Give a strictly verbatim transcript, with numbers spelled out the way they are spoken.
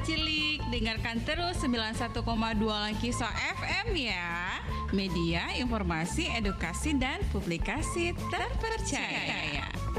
cilik, dengarkan terus sembilan puluh satu koma dua Langkiso F M ya. Media, informasi, edukasi, dan publikasi terpercaya.